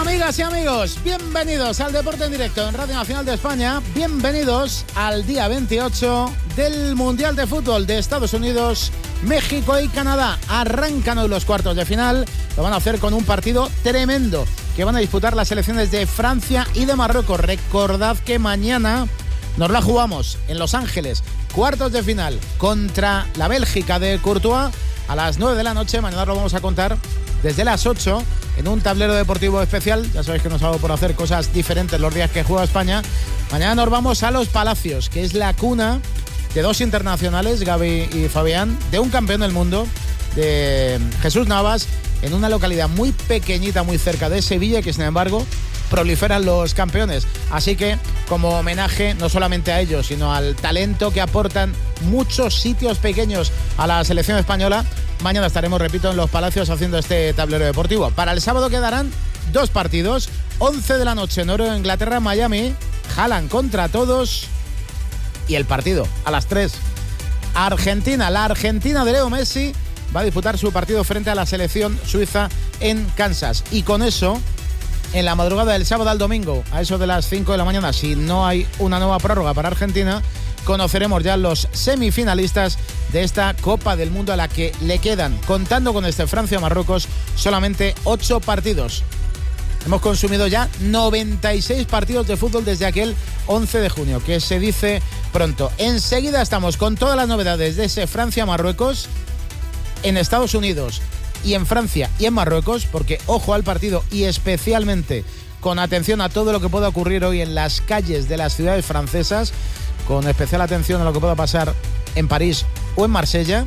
Amigas y amigos, bienvenidos al Deporte en Directo en Radio Nacional de España. Bienvenidos al día 28 del Mundial de Fútbol de Estados Unidos, México y Canadá. Arrancan hoy los cuartos de final. Lo van a hacer con un partido tremendo que van a disputar las selecciones de Francia y de Marruecos. Recordad que mañana nos la jugamos en Los Ángeles. Cuartos de final contra la Bélgica de Courtois a las 9 de la noche. Mañana lo vamos a contar desde las 8 en un tablero deportivo especial. Ya sabéis que nos hago por hacer cosas diferentes los días que juega España. Mañana nos vamos a Los Palacios, que es la cuna de dos internacionales, Gaby y Fabián, de un campeón del mundo, de Jesús Navas, en una localidad muy pequeñita, muy cerca de Sevilla, que sin embargo proliferan los campeones. Así que, como homenaje no solamente a ellos, sino al talento que aportan muchos sitios pequeños a la selección española, mañana estaremos, repito, en Los Palacios haciendo este tablero deportivo. Para el sábado quedarán dos partidos. 11 de la noche, Noruega, Inglaterra, Miami. Haaland contra todos. Y el partido a las 3. Argentina, la Argentina de Leo Messi va a disputar su partido frente a la selección suiza en Kansas. Y con eso, en la madrugada del sábado al domingo, a eso de las 5 de la mañana, si no hay una nueva prórroga para Argentina, conoceremos ya los semifinalistas de esta Copa del Mundo, a la que le quedan, contando con este Francia-Marruecos, solamente 8 partidos. Hemos consumido ya 96 partidos de fútbol desde aquel 11 de junio, que se dice pronto. Enseguida estamos con todas las novedades de ese Francia-Marruecos en Estados Unidos y en Francia y en Marruecos, porque ojo al partido y especialmente con atención a todo lo que pueda ocurrir hoy en las calles de las ciudades francesas, con especial atención a lo que pueda pasar en París o en Marsella.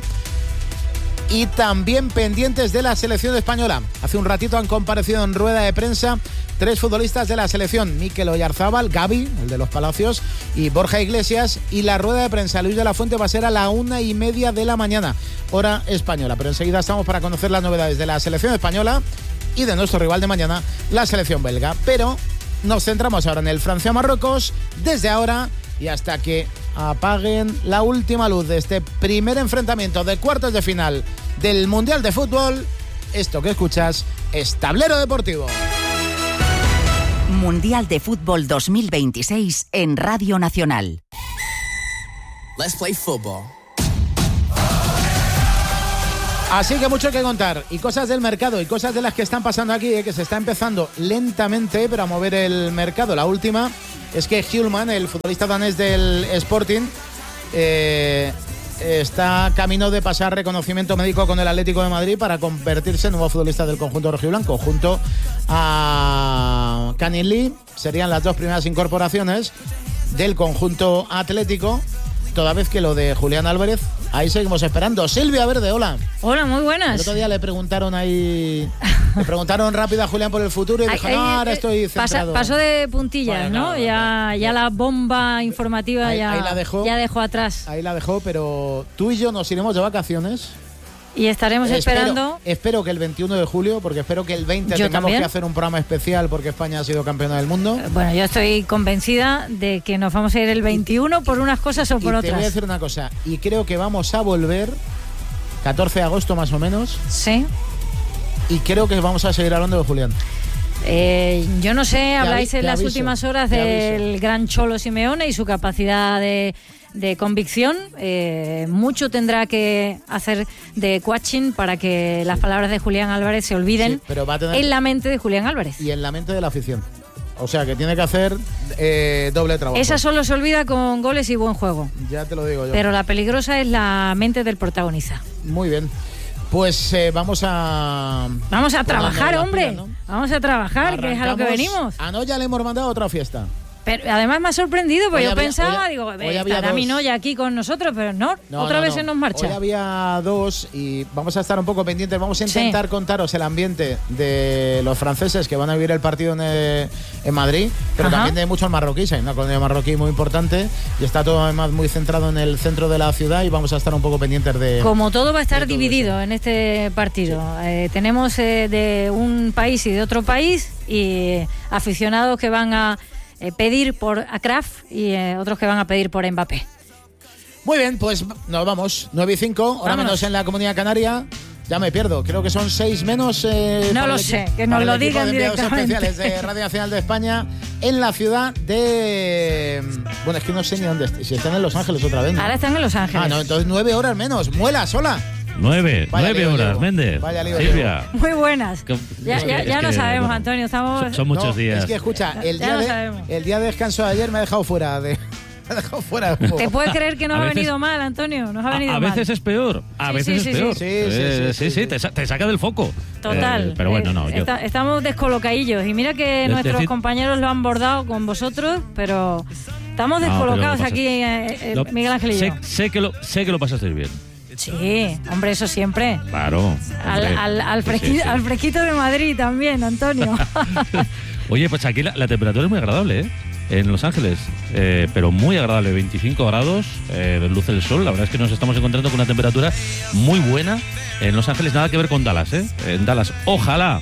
Y también pendientes de la selección española. Hace un ratito han comparecido en rueda de prensa 3 futbolistas de la selección: Mikel Oyarzábal, Gaby, el de Los Palacios, y Borja Iglesias. Y la rueda de prensa Luis de la Fuente va a ser a la 1:30 de la mañana, hora española. Pero enseguida estamos para conocer las novedades de la selección española y de nuestro rival de mañana, la selección belga. Pero nos centramos ahora en el Francia-Marruecos, desde ahora y hasta que apaguen la última luz de este primer enfrentamiento de cuartos de final del Mundial de Fútbol. Esto que escuchas es Tablero Deportivo. Mundial de Fútbol 2026 en Radio Nacional. Let's play football. Así que mucho que contar, y cosas del mercado y cosas de las que están pasando aquí, que se está empezando lentamente pero a mover el mercado. La última es que Hjulmand, el futbolista danés del Sporting, está camino de pasar reconocimiento médico con el Atlético de Madrid para convertirse en nuevo futbolista del conjunto rojiblanco. Junto a Canin Lee serían las dos primeras incorporaciones del conjunto atlético, toda vez que lo de Julián Álvarez, ahí seguimos esperando. Silvia Verde, hola. Hola, muy buenas. El otro día le preguntaron rápido a Julián por el futuro y dijo, no, ahora estoy centrado. Pasó de puntillas, bueno, ¿no? Ya la bomba informativa ahí la dejó, ya dejó atrás. Ahí la dejó, pero tú y yo nos iremos de vacaciones. Y estaremos esperando. Espero que el 21 de julio, porque espero que el 20 tengamos que hacer un programa especial porque España ha sido campeona del mundo. Bueno, yo estoy convencida de que nos vamos a ir el 21 por unas cosas o por otras. Te voy a decir una cosa, y creo que vamos a volver 14 de agosto más o menos. Sí. Y creo que vamos a seguir hablando de Julián. Yo no sé, habláis en las últimas horas del gran Cholo Simeone y su capacidad de convicción. Mucho tendrá que hacer de coaching para que las palabras de Julián Álvarez se olviden en la mente de Julián Álvarez. Y en la mente de la afición. O sea, que tiene que hacer doble trabajo. Esa solo se olvida con goles y buen juego. Ya te lo digo yo. Pero la peligrosa es la mente del protagonista. Muy bien. Pues vamos a trabajar, hombre. Pila, ¿no? Vamos a trabajar, que es a lo que venimos. A Noya le hemos mandado otra fiesta. Pero además me ha sorprendido, porque yo pensaba, hoy estará Minoya aquí con nosotros, pero no, otra vez se nos marcha. Hoy había 2 y vamos a estar un poco pendientes. Vamos a intentar contaros el ambiente de los franceses que van a vivir el partido en Madrid, pero también de muchos marroquíes. Hay una colonia marroquí muy importante y está todo además muy centrado en el centro de la ciudad y vamos a estar un poco pendientes de... Como todo va a estar dividido en este partido. Sí. Tenemos de un país y de otro país y aficionados que van a pedir por Akraf y otros que van a pedir por Mbappé. Muy bien, pues nos vamos. 9:05, hora menos en la Comunidad Canaria. Ya me pierdo, creo que son 6 menos. No lo sé, que nos lo digan directamente. Especiales de Radio Nacional de España en la ciudad de. Bueno, es que no sé ni dónde. Si están en Los Ángeles otra vez, ¿no? Ahora están en Los Ángeles. No, entonces 9 horas menos. Muela, sola. 9 horas, Méndez. Vaya lío, Silvia. Muy buenas. Ya no sabemos, bueno, Antonio. Son muchos días. Es que escucha, el día de descanso de ayer me ha dejado fuera de. ¿Te puedes creer que nos ha venido mal, Antonio? Nos ha venido mal. A veces es peor. A veces es peor. Sí, te saca del foco. Total. Pero bueno, no. Estamos descolocadillos. Y mira que nuestros compañeros lo han bordado con vosotros, pero estamos descolocados aquí, Miguel Ángel y yo. Sé que lo pasasteis bien. Sí, hombre, eso siempre. Claro. Al fresquito de Madrid también, Antonio. Oye, pues aquí la temperatura es muy agradable, ¿eh? En Los Ángeles, pero muy agradable, 25 grados, luce el sol. La verdad es que nos estamos encontrando con una temperatura muy buena en Los Ángeles, nada que ver con Dallas, ¿eh? En Dallas, ojalá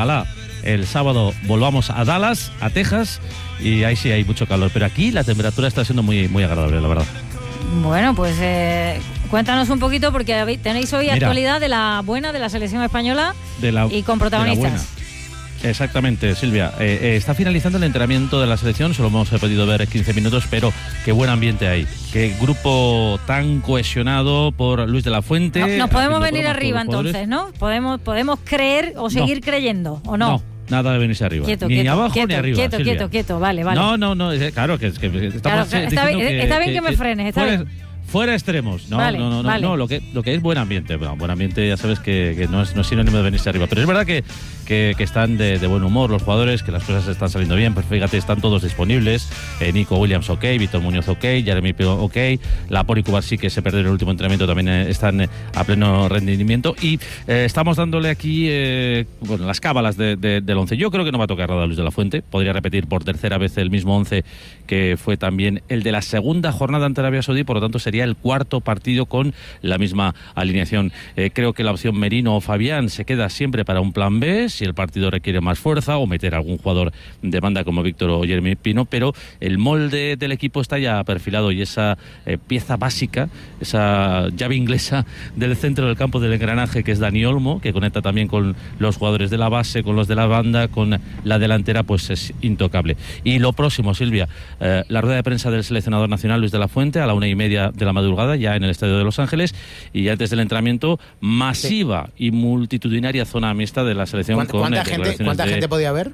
el sábado volvamos a Dallas, a Texas, y ahí sí hay mucho calor, pero aquí la temperatura está siendo muy, muy agradable, la verdad. Bueno, pues cuéntanos un poquito, porque tenéis hoy actualidad de la buena de la selección española y con protagonistas. Exactamente, Silvia. Está finalizando el entrenamiento de la selección, solo hemos podido ver 15 minutos, pero qué buen ambiente hay. Qué grupo tan cohesionado por Luis de la Fuente. Nos podemos venir arriba entonces, ¿no? Podemos creer o seguir creyendo, ¿o no? No, nada de venirse arriba. Ni abajo ni arriba. Quieto, vale. No, claro, que estamos está bien que me frenes, está bien. Fuera extremos. No, lo que es buen ambiente. Bueno, buen ambiente ya sabes que no es sinónimo de venirse arriba. Pero es verdad que están de buen humor los jugadores, que las cosas están saliendo bien. Pues fíjate, están todos disponibles. Nico Williams ok, Víctor Muñoz ok, Jeremy Pino ok, Laport y Cubarsí, que se perdió el último entrenamiento, también están a pleno rendimiento. Y estamos dándole aquí las cábalas del 11. Yo creo que no va a tocar nada a Luis de la Fuente. Podría repetir por tercera vez el mismo 11 que fue también el de la segunda jornada ante Arabia Saudí, por lo tanto sería el cuarto partido con la misma alineación. Creo que la opción Merino o Fabián se queda siempre para un plan B, si el partido requiere más fuerza, o meter a algún jugador de banda como Víctor o Jeremy Pino, pero el molde del equipo está ya perfilado, y esa pieza básica, esa llave inglesa del centro del campo del engranaje, que es Dani Olmo, que conecta también con los jugadores de la base, con los de la banda, con la delantera, pues es intocable. Y lo próximo, Silvia, la rueda de prensa del seleccionador nacional Luis de la Fuente a la 1:30 de la madrugada, ya en el estadio de LosÁngeles, y antes del entrenamiento, masiva y multitudinaria zona mixta de la selección. ¿Cuánta gente podía haber?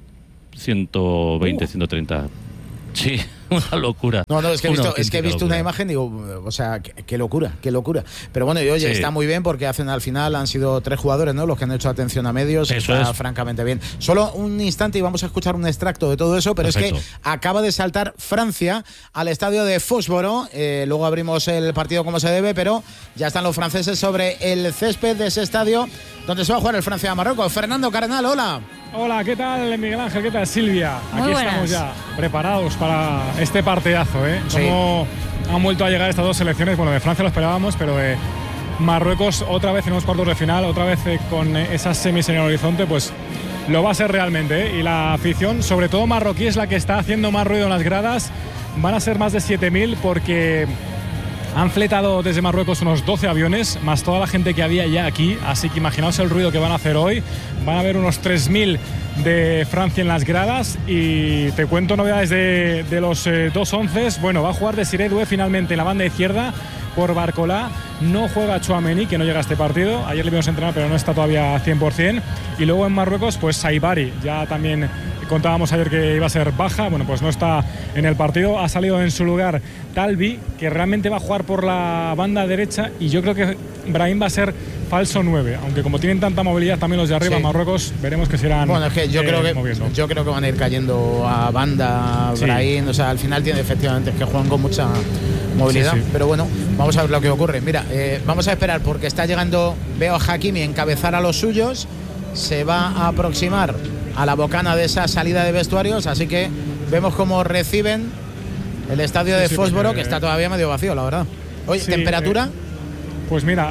120, 130. Sí, una locura. No, es que he visto una imagen, digo, o sea, qué locura. Pero bueno, y oye, está muy bien, porque al final han sido 3 jugadores, ¿no?, los que han hecho atención a medios. Eso está francamente bien. Solo un instante y vamos a escuchar un extracto de todo eso, pero perfecto. Es que acaba de saltar Francia al estadio de Fósforo. Luego abrimos el partido como se debe, pero ya están los franceses sobre el césped de ese estadio donde se va a jugar el Francia-Marruecos. Fernando Carnal, hola. Hola, ¿qué tal, Miguel Ángel? ¿Qué tal, Silvia? Muy Aquí buenas. Estamos ya preparados para este partidazo, ¿eh? Sí. Cómo han vuelto a llegar estas dos selecciones. Bueno, de Francia lo esperábamos, pero de Marruecos otra vez en los cuartos de final, otra vez con esas semis en el horizonte, pues lo va a ser realmente, ¿eh? Y la afición, sobre todo marroquí, es la que está haciendo más ruido en las gradas. Van a ser más de 7.000 porque han fletado desde Marruecos unos 12 aviones, más toda la gente que había ya aquí, así que imaginaos el ruido que van a hacer hoy. Van a haber unos 3.000 de Francia en las gradas, y te cuento novedades de los dos onces. Bueno, va a jugar Desiré Doué finalmente en la banda izquierda por Barcolá. No juega Tchouaméni, que no llega a este partido. Ayer le vimos entrenar, pero no está todavía 100%. Y luego en Marruecos, pues Saibari, ya también contábamos ayer que iba a ser baja. Bueno, pues no está en el partido. Ha salido en su lugar Talbi, que realmente va a jugar por la banda derecha, y yo creo que Brahim va a ser falso 9, aunque como tienen tanta movilidad también los de arriba, sí. Marruecos, veremos que serán. Bueno, es que yo creo que van a ir cayendo a banda, sí. Brahim, o sea, al final tiene efectivamente que juegan con mucha movilidad, sí. Pero bueno, vamos a ver lo que ocurre. Mira, vamos a esperar, porque está llegando, veo a Hakimi encabezar a los suyos, se va a aproximar a la bocana de esa salida de vestuarios, así que vemos cómo reciben el estadio de Fósforo, que está todavía medio vacío, la verdad. Oye, sí, ¿temperatura? Pues mira,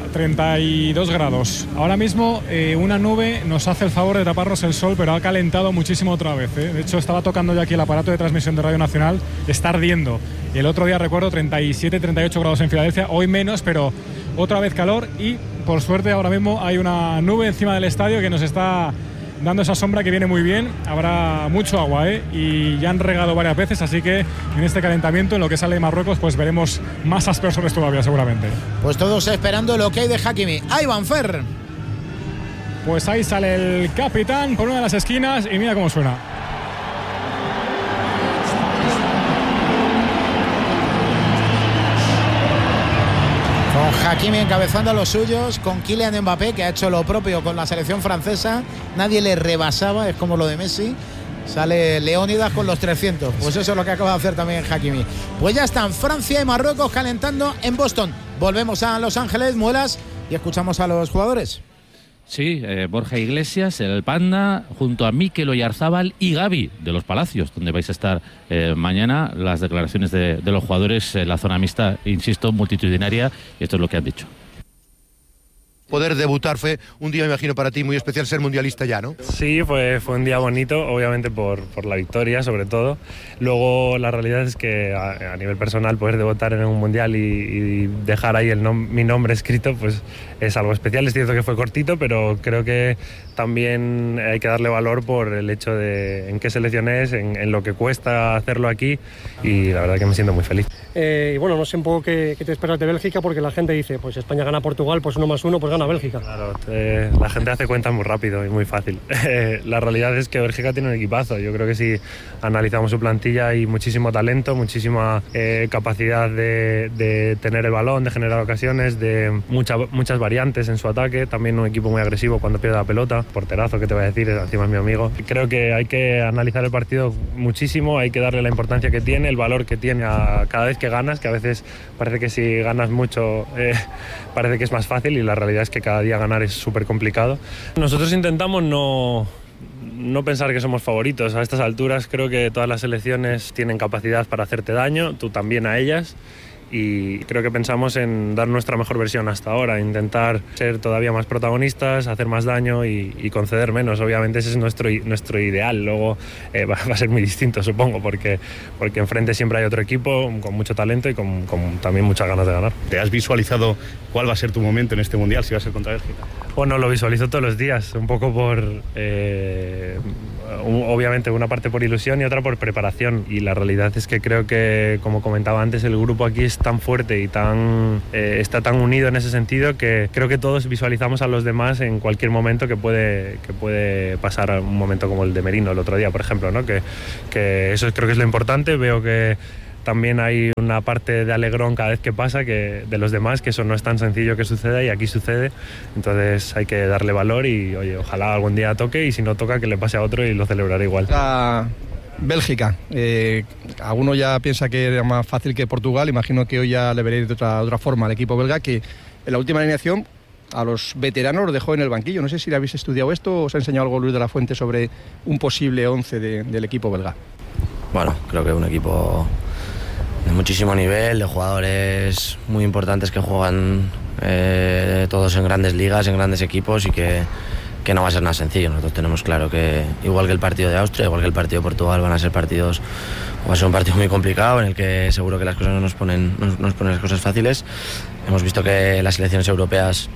32 grados. Ahora mismo una nube nos hace el favor de taparnos el sol, pero ha calentado muchísimo otra vez, ¿eh? De hecho, estaba tocando ya aquí el aparato de transmisión de Radio Nacional, está ardiendo. El otro día, recuerdo, 37, 38 grados en Filadelfia, hoy menos, pero otra vez calor. Y por suerte ahora mismo hay una nube encima del estadio que nos está dando esa sombra que viene muy bien. Habrá mucho agua, y ya han regado varias veces, así que en este calentamiento, en lo que sale de Marruecos, pues veremos más aspersores todavía seguramente. Pues todos esperando lo que hay de Hakimi. ¡Ahí van, Fer! Pues ahí sale el capitán por una de las esquinas y mira cómo suena. Con Hakimi encabezando a los suyos, con Kylian Mbappé, que ha hecho lo propio con la selección francesa. Nadie le rebasaba, es como lo de Messi. Sale Leónidas con los 300. Pues eso es lo que acaba de hacer también Hakimi. Pues ya están Francia y Marruecos calentando en Boston. Volvemos a Los Ángeles, Muelas, y escuchamos a los jugadores. Sí, Borja Iglesias, el Panda, junto a Mikel Oyarzábal y Gavi de los Palacios, donde vais a estar mañana. Las declaraciones de los jugadores en la zona mixta, insisto, multitudinaria, y esto es lo que han dicho. Poder debutar fue un día, me imagino, para ti muy especial, ser mundialista ya, ¿no? Sí, fue un día bonito, obviamente por la victoria, sobre todo. Luego, la realidad es que a nivel personal, poder debutar en un mundial y dejar ahí mi nombre escrito, pues es algo especial. Es cierto que fue cortito, pero creo que también hay que darle valor por el hecho de en qué selección es, en lo que cuesta hacerlo aquí, y la verdad que me siento muy feliz. Y bueno, no sé un poco qué te esperas de Bélgica, porque la gente dice, pues España gana a Portugal, pues 1+1, pues gana Bélgica. Claro, la gente hace cuentas muy rápido y muy fácil. La realidad es que Bélgica tiene un equipazo. Yo creo que si analizamos su plantilla hay muchísimo talento, muchísima capacidad de tener el balón, de generar ocasiones, de muchas variantes en su ataque. También un equipo muy agresivo cuando pierde la pelota. Porterazo, ¿qué te voy a decir? Encima es mi amigo. Creo que hay que analizar el partido muchísimo, hay que darle la importancia que tiene, el valor que tiene a cada vez que ganas, que a veces parece que si ganas mucho parece que es más fácil, y la realidad es que cada día ganar es súper complicado. Nosotros intentamos no pensar que somos favoritos. A estas alturas creo que todas las selecciones tienen capacidad para hacerte daño, tú también a ellas, y creo que pensamos en dar nuestra mejor versión hasta ahora, intentar ser todavía más protagonistas, hacer más daño y conceder menos. Obviamente ese es nuestro ideal. Luego va a ser muy distinto, supongo, porque enfrente siempre hay otro equipo con mucho talento y con también muchas ganas de ganar. ¿Te has visualizado cuál va a ser tu momento en este Mundial, si va a ser contra Bélgica? Bueno, lo visualizo todos los días, un poco por... obviamente una parte por ilusión y otra por preparación, y la realidad es que creo que, como comentaba antes, el grupo aquí es tan fuerte y está tan unido en ese sentido, que creo que todos visualizamos a los demás en cualquier momento que puede pasar un momento como el de Merino el otro día, por ejemplo, ¿no? Que eso creo que es lo importante. Veo que también hay una parte de alegrón cada vez que pasa, que de los demás, que eso no es tan sencillo que suceda, y aquí sucede. Entonces hay que darle valor y, oye, ojalá algún día toque, y si no toca, que le pase a otro y lo celebraré igual. Bélgica, alguno ya piensa que era más fácil que Portugal. Imagino que hoy ya le veréis de otra forma al equipo belga, que en la última alineación a los veteranos los dejó en el banquillo. No sé si le habéis estudiado esto o os ha enseñado algo Luis de la Fuente sobre un posible 11 del equipo belga. Bueno, creo que es un equipo de muchísimo nivel, de jugadores muy importantes que juegan todos en grandes ligas, en grandes equipos, y que no va a ser nada sencillo. Nosotros tenemos claro que, igual que el partido de Austria, igual que el partido de Portugal, va a ser un partido muy complicado, en el que seguro que las cosas no nos ponen las cosas fáciles. Hemos visto que las selecciones europeas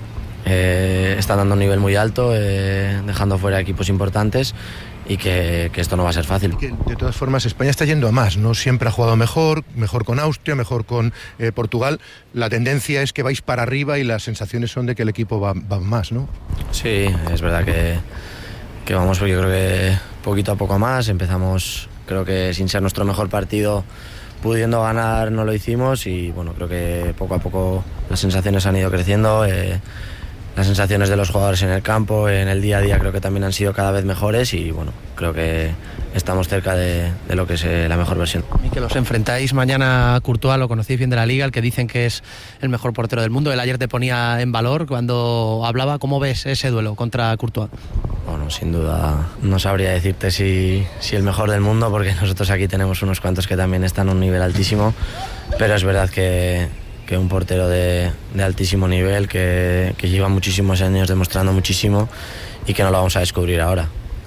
están dando un nivel muy alto, dejando fuera equipos importantes, y que esto no va a ser fácil. De todas formas, España está yendo a más, ¿no? Siempre ha jugado mejor con Austria, mejor con Portugal. La tendencia es que vais para arriba y las sensaciones son de que el equipo va más, ¿no? Sí, es verdad que vamos, porque creo que poquito a poco más. Empezamos, creo que sin ser nuestro mejor partido, pudiendo ganar no lo hicimos, y bueno, creo que poco a poco las sensaciones han ido creciendo. Las sensaciones de los jugadores en el campo, en el día a día, creo que también han sido cada vez mejores, y bueno, creo que estamos cerca de lo que es la mejor versión. Mikel, os enfrentáis mañana a Courtois, lo conocéis bien de la Liga, el que dicen que es el mejor portero del mundo. Él ayer te ponía en valor cuando hablaba. ¿Cómo ves ese duelo contra Courtois? Bueno, sin duda no sabría decirte si el mejor del mundo, porque nosotros aquí tenemos unos cuantos que también están a un nivel altísimo, pero es verdad que un portero de altísimo nivel, que lleva muchísimos años demostrando muchísimo, y que no lo vamos a descubrir ahora.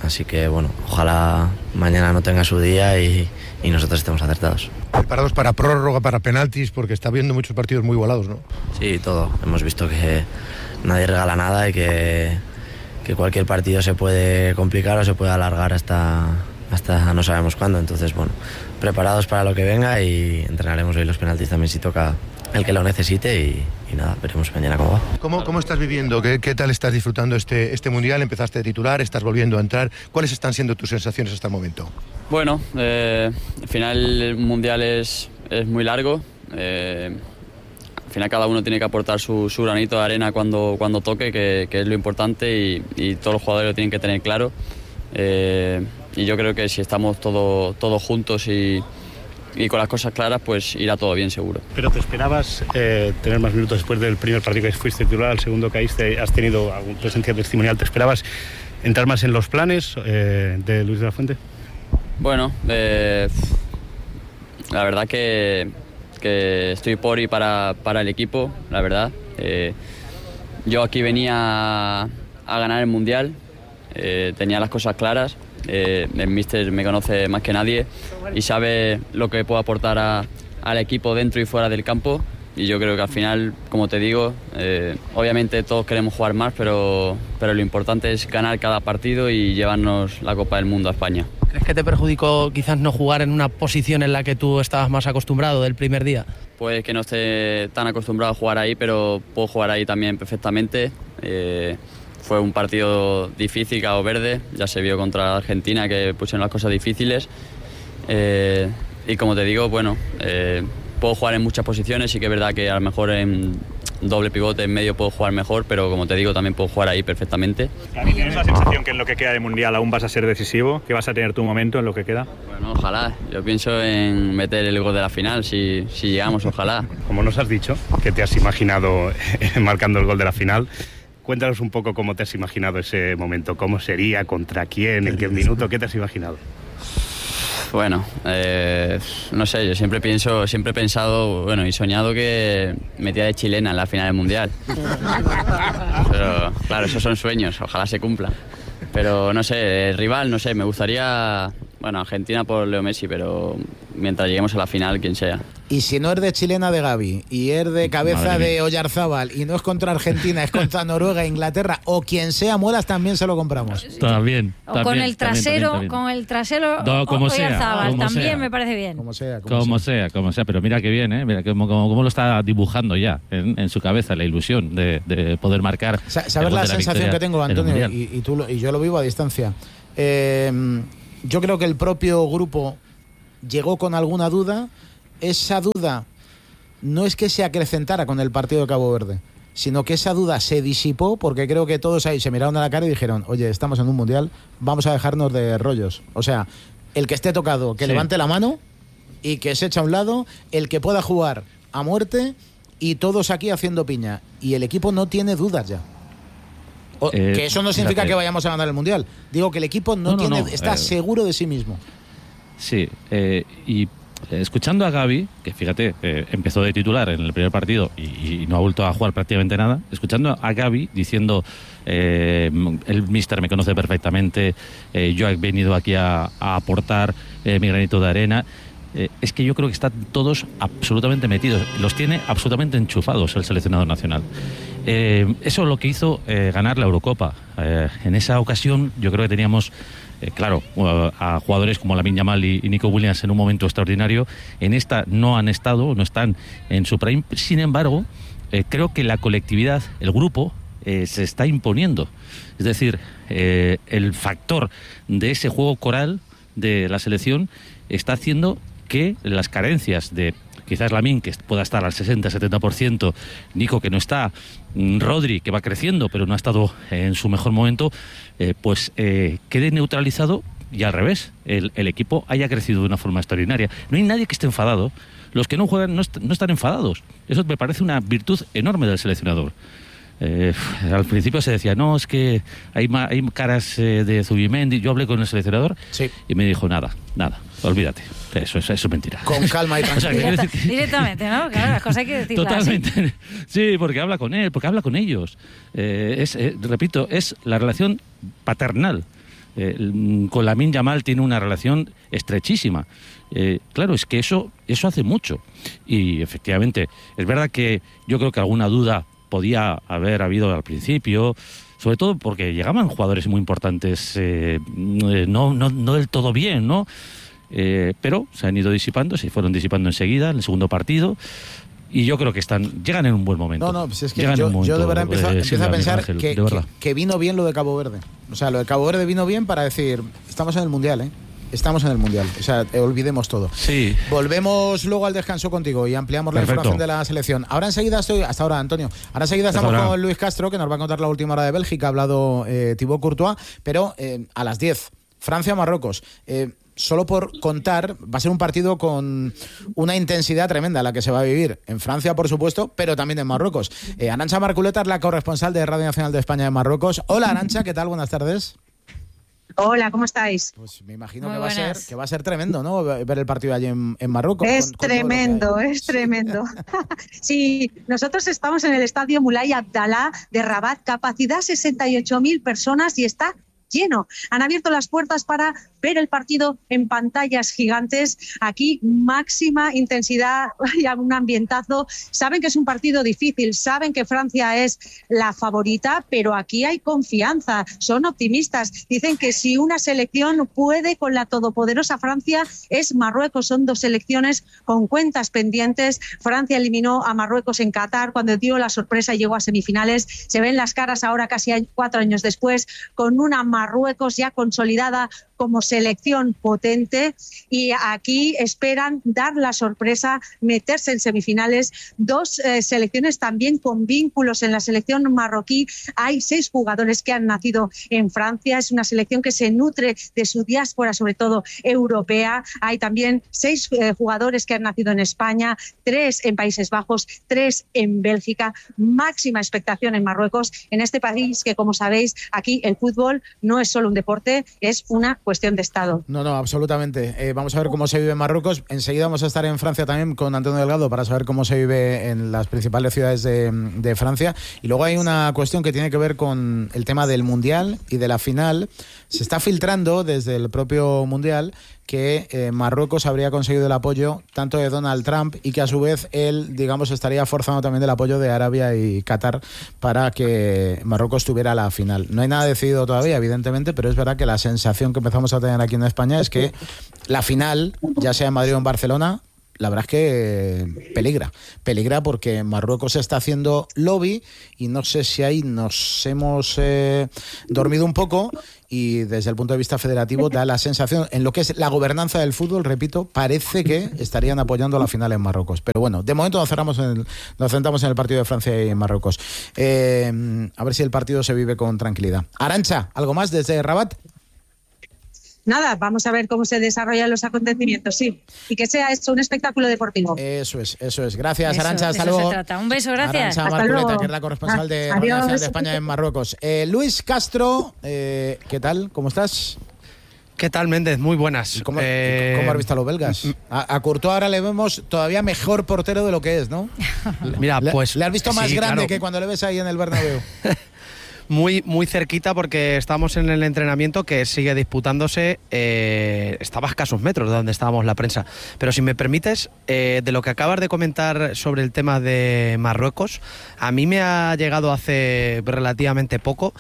Así que bueno, ojalá mañana no tenga su día y nosotros estemos acertados. Preparados para prórroga, para penaltis, porque está habiendo muchos partidos muy igualados, ¿no? Sí, todo. Hemos visto que nadie regala nada y que cualquier partido se puede complicar o se puede alargar hasta no sabemos cuándo. Entonces, bueno, preparados para lo que venga y entrenaremos hoy los penaltis también si toca el que lo necesite y nada, veremos mañana cómo va. ¿Cómo estás viviendo? ¿Qué tal estás disfrutando este Mundial? Empezaste de titular, estás volviendo a entrar. ¿Cuáles están siendo tus sensaciones hasta el momento? Bueno, al final el Mundial es muy largo. Al final cada uno tiene que aportar su granito de arena cuando toque, que es lo importante y todos los jugadores lo tienen que tener claro. Y yo creo que si estamos todos juntos y con las cosas claras, pues irá todo bien seguro. ¿Pero te esperabas tener más minutos después del primer partido que fuiste titular, al segundo caíste, has tenido alguna presencia testimonial? ¿Te esperabas entrar más en los planes de Luis de la Fuente? Bueno, la verdad que estoy por y para el equipo, la verdad. Yo aquí venía a ganar el Mundial, tenía las cosas claras. El míster me conoce más que nadie y sabe lo que puedo aportar al equipo dentro y fuera del campo, y yo creo que al final, como te digo, obviamente todos queremos jugar más, pero lo importante es ganar cada partido y llevarnos la Copa del Mundo a España. ¿Crees que te perjudicó quizás no jugar en una posición en la que tú estabas más acostumbrado del primer día? Pues que no esté tan acostumbrado a jugar ahí, pero puedo jugar ahí también perfectamente. Fue un partido difícil, Cabo Verde, ya se vio contra Argentina que pusieron las cosas difíciles. Y como te digo, bueno, puedo jugar en muchas posiciones, sí que es verdad que a lo mejor en doble pivote en medio puedo jugar mejor, pero como te digo, también puedo jugar ahí perfectamente. ¿Tienes la sensación que en lo que queda de Mundial aún vas a ser decisivo? ¿Que vas a tener tu momento en lo que queda? Bueno, ojalá. Yo pienso en meter el gol de la final, si llegamos, ojalá. Como nos has dicho, que te has imaginado marcando el gol de la final, cuéntanos un poco cómo te has imaginado ese momento, cómo sería, contra quién, en qué minuto, ¿qué te has imaginado? Bueno, no sé, yo siempre he pensado, bueno, y soñado que metía de chilena en la final del Mundial. Pero claro, esos son sueños, ojalá se cumplan. Pero no sé, el rival, no sé, me gustaría, bueno, Argentina por Leo Messi, pero mientras lleguemos a la final, quien sea. Y si no es de chilena de Gavi, y es de cabeza de Oyarzábal, y no es contra Argentina, es contra Noruega, Inglaterra, o quien sea, Muelas, también se lo compramos. También. O con el trasero, no, como Oyarzábal, sea, también me parece bien. Como sea, pero mira que bien, mira cómo lo está dibujando ya en su cabeza, la ilusión de poder marcar. ¿Sabes la sensación que tengo, Antonio? Y yo lo vivo a distancia. Yo creo que el propio grupo llegó con alguna duda. Esa duda no es que se acrecentara con el partido de Cabo Verde, sino que esa duda se disipó, porque creo que todos ahí se miraron a la cara y dijeron: oye, estamos en un Mundial, vamos a dejarnos de rollos. O sea, el que esté tocado, que levante la mano y que se eche a un lado, el que pueda jugar a muerte, y todos aquí haciendo piña. Y el equipo no tiene dudas ya. Que eso no significa que vayamos a ganar el Mundial. Digo que el equipo está seguro de sí mismo. Sí, y escuchando a Gavi, que fíjate, empezó de titular en el primer partido y no ha vuelto a jugar prácticamente nada, escuchando a Gavi diciendo, el míster me conoce perfectamente, yo he venido aquí a aportar mi granito de arena, es que yo creo que están todos absolutamente metidos, los tiene absolutamente enchufados el seleccionador nacional. Eso es lo que hizo ganar la Eurocopa. En esa ocasión yo creo que teníamos claro, a jugadores como Lamine Yamal y Nico Williams en un momento extraordinario. En esta no están en su prime. Sin embargo, creo que la colectividad, el grupo, se está imponiendo. Es decir, el factor de ese juego coral de la selección está haciendo que las carencias de quizás Lamine, que pueda estar al 60-70%, Nico, que no está, Rodri, que va creciendo pero no ha estado en su mejor momento, quede neutralizado, y al revés, el equipo haya crecido de una forma extraordinaria. No hay nadie que esté enfadado. Los que no juegan no están enfadados. Eso me parece una virtud enorme del seleccionador. Al principio se decía, no, es que hay caras de Zubimendi. Yo hablé con el seleccionador y me dijo, nada, olvídate. Eso es mentira. Con calma y tranquilidad. Directamente, ¿no? Claro, las cosas hay que decirlas. Totalmente. Así. Sí, porque habla con él, porque habla con ellos. Repito, es la relación paternal con Lamine Yamal tiene una relación estrechísima. Claro, es que eso hace mucho. Y efectivamente, es verdad que yo creo que alguna duda podía haber habido al principio, sobre todo porque llegaban jugadores muy importantes, no del todo bien, ¿no? Pero se han ido disipando, se fueron disipando enseguida en el segundo partido. Y yo creo que llegan en un buen momento. No, pues es que yo de verdad empiezo a pensar Ángel, que vino bien lo de Cabo Verde. O sea, lo de Cabo Verde vino bien para decir, estamos en el Mundial, ¿eh? Estamos en el Mundial. O sea, olvidemos todo. Sí. Volvemos luego al descanso contigo y ampliamos la información de la selección. Ahora enseguida hasta ahora, Antonio. Ahora enseguida estamos con Luis Castro, que nos va a contar la última hora de Bélgica. Ha hablado Thibaut Courtois, pero a las 10, Francia-Marruecos. Solo por contar, va a ser un partido con una intensidad tremenda la que se va a vivir en Francia, por supuesto, pero también en Marruecos. Arantxa Marculeta es la corresponsal de Radio Nacional de España en Marruecos. Hola, Arantxa, ¿qué tal? Buenas tardes. Hola, ¿cómo estáis? Pues me imagino que va a ser tremendo, ¿no? Ver el partido allí en Marruecos. Es tremendo. Sí, nosotros estamos en el estadio Moulay Abdallah de Rabat, capacidad 68.000 personas y está lleno. Han abierto las puertas para ver el partido en pantallas gigantes. Aquí máxima intensidad, un ambientazo. Saben que es un partido difícil, saben que Francia es la favorita, pero aquí hay confianza, son optimistas. Dicen que si una selección puede con la todopoderosa Francia es Marruecos. Son dos selecciones con cuentas pendientes. Francia eliminó a Marruecos en Qatar cuando dio la sorpresa y llegó a semifinales. Se ven las caras ahora casi 4 años después con una Marruecos ya consolidada como selección potente, y aquí esperan dar la sorpresa, meterse en semifinales. Dos selecciones también con vínculos en la selección marroquí. Hay 6 jugadores que han nacido en Francia. Es una selección que se nutre de su diáspora, sobre todo europea. Hay también 6 jugadores que han nacido en España, 3 en Países Bajos, 3 en Bélgica. Máxima expectación en Marruecos, en este país que, como sabéis, aquí el fútbol no es solo un deporte, es una cuestión de Estado. No, absolutamente. Vamos a ver cómo se vive en Marruecos. Enseguida vamos a estar en Francia también con Antonio Delgado para saber cómo se vive en las principales ciudades de Francia. Y luego hay una cuestión que tiene que ver con el tema del Mundial y de la final. Se está filtrando desde el propio Mundial que Marruecos habría conseguido el apoyo tanto de Donald Trump y que a su vez él, digamos, estaría forzando también del apoyo de Arabia y Qatar para que Marruecos tuviera la final. No hay nada decidido todavía, evidentemente, pero es verdad que la sensación que empezamos a tener aquí en España es que la final, ya sea en Madrid o en Barcelona, la verdad es que peligra porque Marruecos está haciendo lobby y no sé si ahí nos hemos dormido un poco, y desde el punto de vista federativo da la sensación, en lo que es la gobernanza del fútbol, repito, parece que estarían apoyando la final en Marruecos. Pero bueno, de momento nos centramos en el partido de Francia y Marruecos. A ver si el partido se vive con tranquilidad. Arantxa, ¿algo más desde Rabat? Nada, vamos a ver cómo se desarrollan los acontecimientos, sí. Y que sea esto un espectáculo deportivo. Eso es. Gracias, Arantxa. Hasta luego. Se trata. Un beso, gracias. Arantxa Marculeta, que es la corresponsal de Radio Nacional de España en Marruecos. Luis Castro, ¿qué tal? ¿Cómo estás? ¿Qué tal, Méndez? Muy buenas. ¿Cómo has visto a los belgas? A Courtois ahora le vemos todavía mejor portero de lo que es, ¿no? Mira, pues... Le has visto más grande, claro, que cuando le ves ahí en el Bernabéu. Muy cerquita, porque estamos en el entrenamiento que sigue disputándose. Estaba a escasos metros de donde estábamos la prensa. Pero si me permites, de lo que acabas de comentar sobre el tema de Marruecos, a mí me ha llegado hace relativamente poco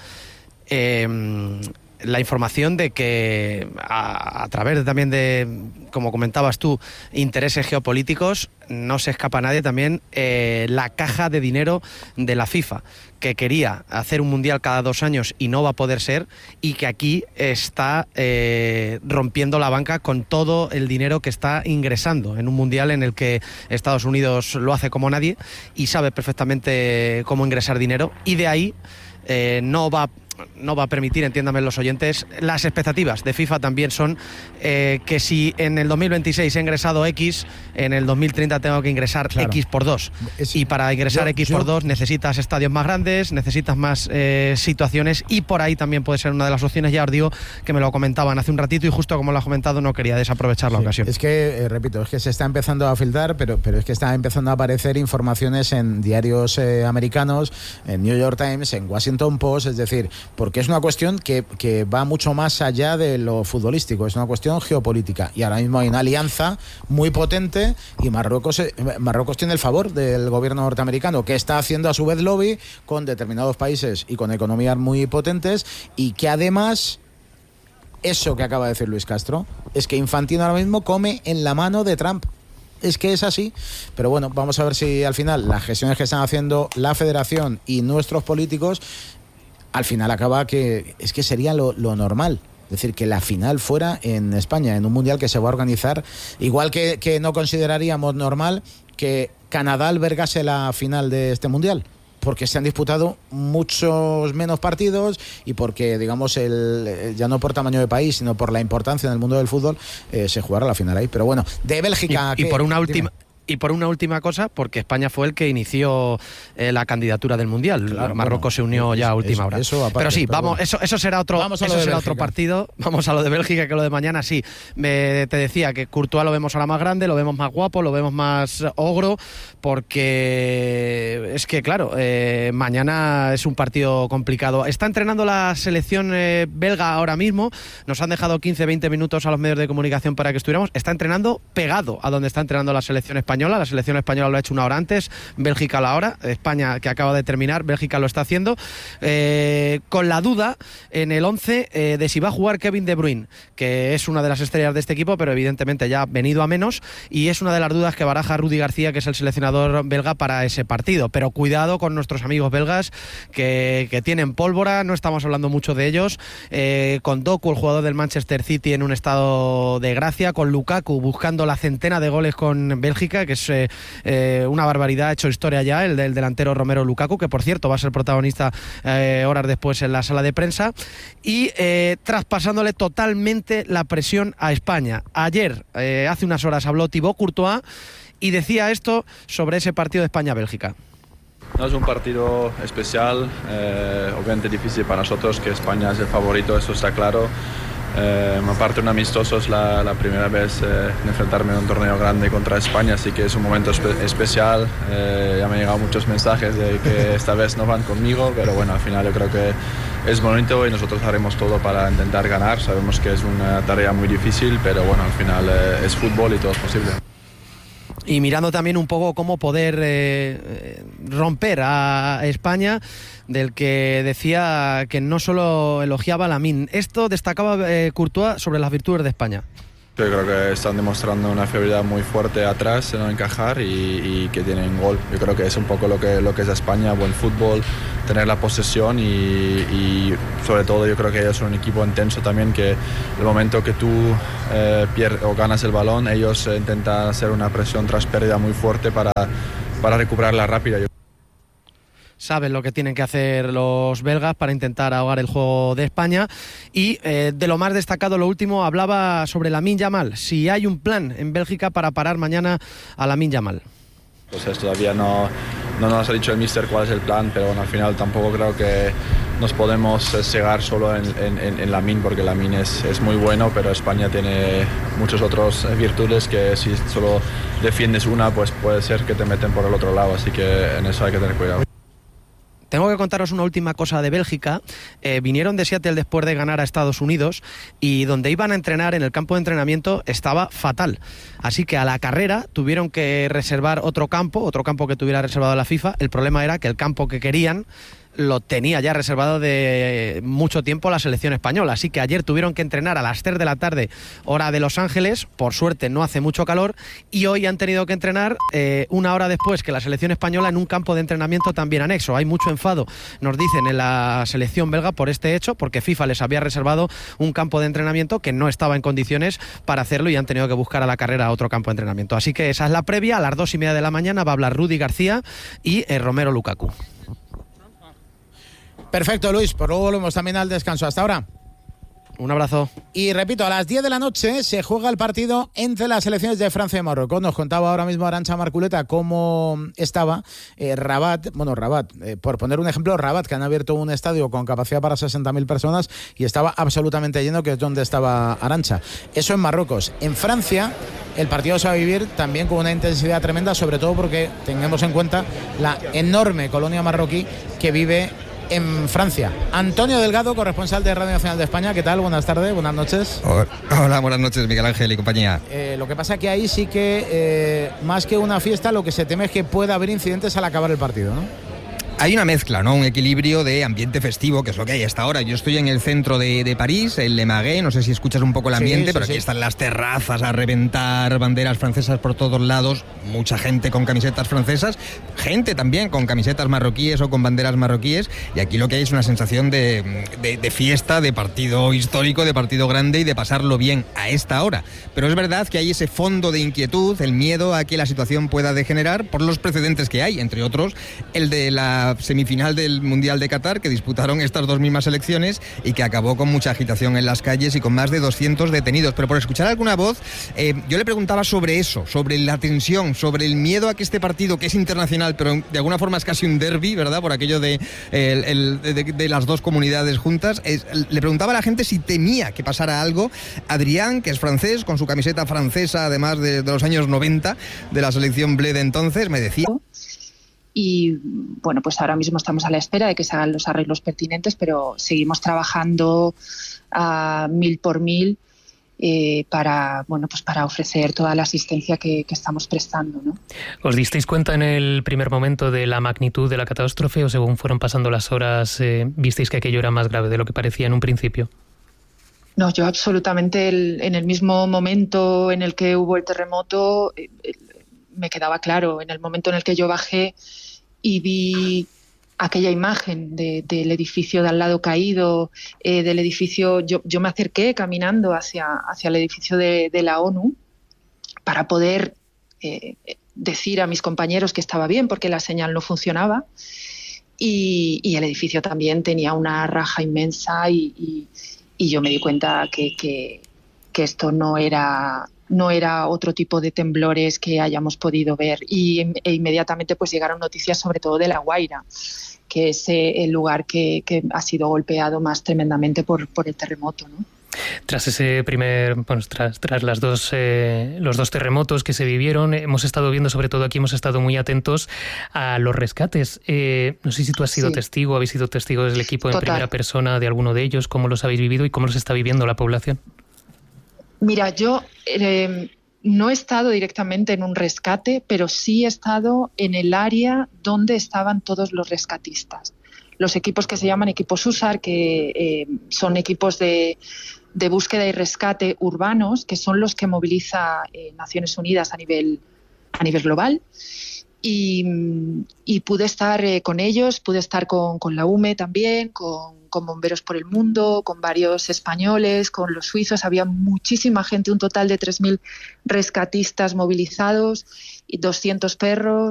la información de que a través también de, como comentabas tú, intereses geopolíticos, no se escapa a nadie también la caja de dinero de la FIFA, que quería hacer un mundial cada 2 años y no va a poder ser, y que aquí está rompiendo la banca con todo el dinero que está ingresando en un mundial en el que Estados Unidos lo hace como nadie y sabe perfectamente cómo ingresar dinero, y de ahí no va a permitir, entiéndame los oyentes, las expectativas de FIFA también son que si en el 2026 he ingresado X, en el 2030 tengo que ingresar, claro, X por 2. Y para ingresar X por 2 necesitas estadios más grandes, necesitas más situaciones, y por ahí también puede ser una de las opciones. Ya os digo que me lo comentaban hace un ratito y justo como lo has comentado no quería desaprovechar la ocasión. Es que, repito, es que se está empezando a filtrar, pero es que está empezando a aparecer informaciones en diarios americanos, en New York Times, en Washington Post, es decir, porque es una cuestión que va mucho más allá de lo futbolístico, es una cuestión geopolítica, y ahora mismo hay una alianza muy potente y Marruecos tiene el favor del gobierno norteamericano, que está haciendo a su vez lobby con determinados países y con economías muy potentes, y que además, eso que acaba de decir Luis Castro, es que Infantino ahora mismo come en la mano de Trump. Es que es así, pero bueno, vamos a ver si al final las gestiones que están haciendo la federación y nuestros políticos, al final acaba que es que sería lo normal. Es decir, que la final fuera en España, en un mundial que se va a organizar, igual que no consideraríamos normal que Canadá albergase la final de este mundial, porque se han disputado muchos menos partidos y porque, digamos, ya no por tamaño de país, sino por la importancia en el mundo del fútbol, se jugará la final ahí. Pero bueno, de Bélgica... Y por una última cosa, porque España fue el que inició la candidatura del Mundial. Claro, Marruecos se unió ya a última hora. Pero sí, vamos, eso será otro partido. Vamos a lo de Bélgica, que lo de mañana sí. Te decía que Courtois lo vemos ahora más grande, lo vemos más guapo, lo vemos más ogro, porque es que, claro, mañana es un partido complicado. Está entrenando la selección belga ahora mismo. Nos han dejado 15-20 minutos a los medios de comunicación para que estuviéramos. Está entrenando pegado a donde está entrenando la selección española. La selección española lo ha hecho una hora antes, Bélgica a la hora, España que acaba de terminar, Bélgica lo está haciendo, con la duda en el 11 de si va a jugar Kevin De Bruyne, que es una de las estrellas de este equipo, pero evidentemente ya ha venido a menos, y es una de las dudas que baraja Rudi García, que es el seleccionador belga para ese partido. Pero cuidado con nuestros amigos belgas que tienen pólvora, no estamos hablando mucho de ellos, con Doku, el jugador del Manchester City, en un estado de gracia, con Lukaku buscando la centena de goles con Bélgica, que es una barbaridad, ha hecho historia ya el del delantero Romero Lukaku, que por cierto va a ser protagonista horas después en la sala de prensa, y traspasándole totalmente la presión a España. Ayer, hace unas horas, habló Thibaut Courtois y decía esto sobre ese partido de España-Bélgica. No, es un partido especial, obviamente difícil para nosotros, que España es el favorito, eso está claro. Aparte, un amistoso es la primera vez en enfrentarme en un torneo grande contra España, así que es un momento especial. Ya me han llegado muchos mensajes de que esta vez no van conmigo, pero bueno, al final yo creo que es bonito y nosotros haremos todo para intentar ganar. Sabemos que es una tarea muy difícil, pero bueno, al final es fútbol y todo es posible. Y mirando también un poco cómo poder romper a España, del que decía que no solo elogiaba a Lamine. Esto destacaba Courtois sobre las virtudes de España. Yo creo que están demostrando una fiabilidad muy fuerte atrás en no encajar y que tienen gol. Yo creo que es un poco lo que es España, buen fútbol, tener la posesión y sobre todo yo creo que ellos son un equipo intenso también, que el momento que tú pierdes o ganas el balón, ellos intentan hacer una presión tras pérdida muy fuerte para recuperarla rápida. Saben lo que tienen que hacer los belgas para intentar ahogar el juego de España. Y de lo más destacado, lo último, hablaba sobre Lamine Yamal. Si hay un plan en Bélgica para parar mañana a Lamine Yamal. Pues todavía no nos ha dicho el míster cuál es el plan, pero bueno, al final tampoco creo que nos podemos cegar solo en Lamine, porque Lamine es muy bueno, pero España tiene muchas otras virtudes que si solo defiendes una, pues puede ser que te meten por el otro lado, así que en eso hay que tener cuidado. Tengo que contaros una última cosa de Bélgica. Vinieron de Seattle después de ganar a Estados Unidos y donde iban a entrenar, en el campo de entrenamiento, estaba fatal. Así que a la carrera tuvieron que reservar otro campo que tuviera reservado la FIFA. El problema era que el campo que querían lo tenía ya reservado de mucho tiempo la selección española, así que ayer tuvieron que entrenar a las 3 de la tarde, hora de Los Ángeles. Por suerte no hace mucho calor, y hoy han tenido que entrenar una hora después que la selección española en un campo de entrenamiento también anexo. Hay mucho enfado, nos dicen, en la selección belga por este hecho, porque FIFA les había reservado un campo de entrenamiento que no estaba en condiciones para hacerlo y han tenido que buscar a la carrera otro campo de entrenamiento. Así que esa es la previa. A las 2:30 de la mañana va a hablar Rudi García y Romero Lukaku. Perfecto, Luis, pues luego volvemos también al descanso. Hasta ahora. Un abrazo. Y repito, a las 10 de la noche se juega el partido entre las selecciones de Francia y Marruecos. Nos contaba ahora mismo Arantxa Marculeta cómo estaba Rabat, por poner un ejemplo, Rabat, que han abierto un estadio con capacidad para 60.000 personas y estaba absolutamente lleno, que es donde estaba Arantxa. Eso en Marruecos. En Francia el partido se va a vivir también con una intensidad tremenda, sobre todo porque tengamos en cuenta la enorme colonia marroquí que vive en Francia. Antonio Delgado, corresponsal de Radio Nacional de España. ¿Qué tal? Buenas tardes, buenas noches. Hola, buenas noches, Miguel Ángel y compañía. Lo que pasa que ahí sí que, más que una fiesta, lo que se teme es que pueda haber incidentes al acabar el partido, ¿no? Hay una mezcla, ¿no? Un equilibrio de ambiente festivo, que es lo que hay hasta ahora. Yo estoy en el centro de París, en Le Marais, no sé si escuchas un poco el ambiente, pero aquí están las terrazas a reventar, banderas francesas por todos lados, mucha gente con camisetas francesas, gente también con camisetas marroquíes o con banderas marroquíes, y aquí lo que hay es una sensación de fiesta, de partido histórico, de partido grande y de pasarlo bien a esta hora. Pero es verdad que hay ese fondo de inquietud, el miedo a que la situación pueda degenerar por los precedentes que hay, entre otros el de la semifinal del Mundial de Qatar, que disputaron estas dos mismas selecciones y que acabó con mucha agitación en las calles y con más de 200 detenidos. Pero por escuchar alguna voz, yo le preguntaba sobre eso, sobre la tensión, sobre el miedo a que este partido, que es internacional, pero de alguna forma es casi un derbi, ¿verdad?, por aquello de las dos comunidades juntas. Le preguntaba a la gente si temía que pasara algo. Adrián, que es francés, con su camiseta francesa, además de los años 90, de la selección Bleu de entonces, me decía... Y bueno, pues ahora mismo estamos a la espera de que se hagan los arreglos pertinentes, pero seguimos trabajando a 1000 por 1000 para ofrecer toda la asistencia que estamos prestando, ¿no? ¿Os disteis cuenta en el primer momento de la magnitud de la catástrofe o según fueron pasando las horas visteis que aquello era más grave de lo que parecía en un principio? No, yo absolutamente en el mismo momento en el que hubo el terremoto me quedaba claro. En el momento en el que yo bajé y vi aquella imagen del edificio de al lado caído, del edificio, yo me acerqué caminando hacia el edificio de la ONU para poder decir a mis compañeros que estaba bien porque la señal no funcionaba, y el edificio también tenía una raja inmensa y yo me di cuenta que esto no era otro tipo de temblores que hayamos podido ver, e inmediatamente pues llegaron noticias sobre todo de La Guaira, que es el lugar que ha sido golpeado más tremendamente por el terremoto, ¿no? Tras ese tras los dos terremotos que se vivieron, hemos estado viendo, sobre todo aquí, hemos estado muy atentos a los rescates. No sé si tú has sido testigo, habéis sido testigos del equipo en primera persona de alguno de ellos, cómo los habéis vivido y cómo los está viviendo la población. Mira, yo no he estado directamente en un rescate, pero sí he estado en el área donde estaban todos los rescatistas. Los equipos que se llaman equipos USAR, que son equipos de búsqueda y rescate urbanos, que son los que moviliza Naciones Unidas a nivel global. Y pude estar con ellos, pude estar con la UME también, con Bomberos por el Mundo, con varios españoles, con los suizos. Había muchísima gente, un total de 3.000 rescatistas movilizados y 200 perros.